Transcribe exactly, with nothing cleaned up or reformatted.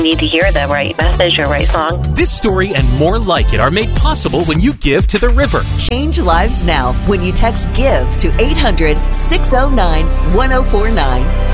need to hear the right message or right song. This story and more like it are made possible when you give to the river. Change lives now when you text GIVE to eight hundred, six oh nine, one oh four nine.